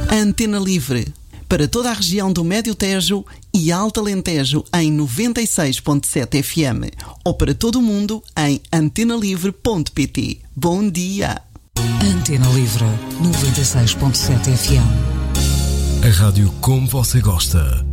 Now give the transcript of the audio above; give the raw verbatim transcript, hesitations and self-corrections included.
Antena Livre, para toda a região do Médio Tejo e Alto Alentejo em noventa e seis ponto sete F M ou para todo o mundo em antena livre ponto pt. Bom dia! Antena Livre, noventa e seis ponto sete F M. A rádio como você gosta.